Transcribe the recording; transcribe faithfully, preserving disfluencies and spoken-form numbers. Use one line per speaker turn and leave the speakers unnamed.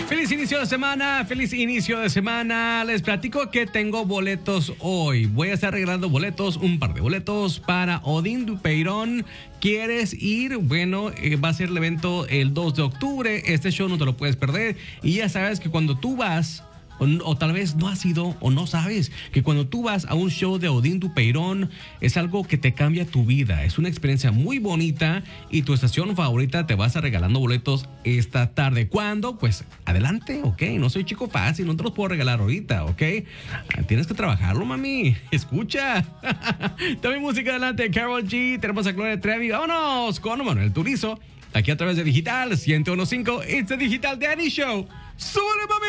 Feliz inicio de semana, feliz inicio de semana. Les platico que tengo boletos hoy. Voy a estar regalando boletos, un par de boletos para Odín Dupeirón. ¿Quieres ir? Bueno, eh, va a ser el evento el dos de octubre. Este show no te lo puedes perder. Y ya sabes que cuando tú vas... O, o tal vez no has ido o no sabes que cuando tú vas a un show de Odín Dupeirón es algo que te cambia tu vida. Es una experiencia muy bonita y tu estación favorita te va a estar regalando boletos esta tarde. ¿Cuándo? Pues adelante, ok. No soy chico fácil, no te los puedo regalar ahorita, ok. Tienes que trabajarlo, mami. Escucha. También música adelante. Karol G. Tenemos a Gloria Trevi. Vámonos con Manuel Turizo. Aquí a través de Digital ciento uno punto cinco. It's the Digital Daddy Show. ¡Súbele, mami!